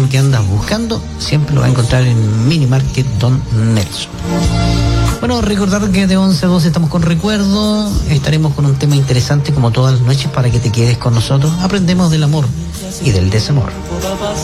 iPhone que andas buscando, siempre lo vas a encontrar en Mini Market Don Nelson. Bueno, recordar que de 11 a 12 estamos con Recuerdo. Estaremos con un tema interesante como todas las noches para que te quedes con nosotros. Aprendemos del amor y del desamor.